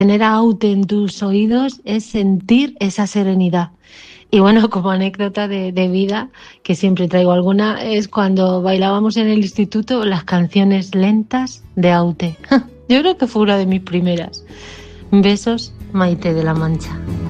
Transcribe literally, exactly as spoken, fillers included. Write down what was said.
tener a Aute en tus oídos es sentir esa serenidad. Y bueno, como anécdota de, de vida, que siempre traigo alguna, es cuando bailábamos en el instituto las canciones lentas de Aute. Yo creo que fue una de mis primeras. Besos, Maite de la Mancha.